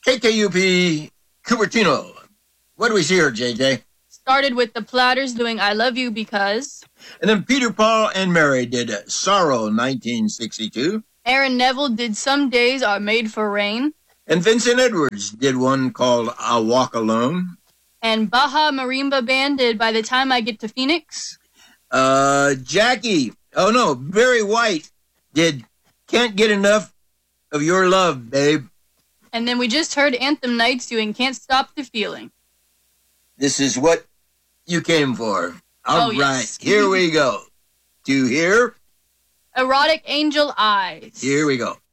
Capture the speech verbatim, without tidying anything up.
K K U P Cupertino. What do we see here, J J? Started with the Platters doing I Love You Because. And then Peter, Paul, and Mary did Sorrow, nineteen sixty-two. Aaron Neville did Some Days Are Made for Rain. And Vincent Edwards did one called I'll Walk Alone. And Baja Marimba Band did By the Time I Get to Phoenix. Uh, Jackie, oh no, Barry White did Can't Get Enough of Your Love, Babe. And then we just heard Anthem Nights doing Can't Stop the Feeling. This is what you came for. All oh, right, yes. Here we go. To hear Erotic Angel Eyes. Here we go.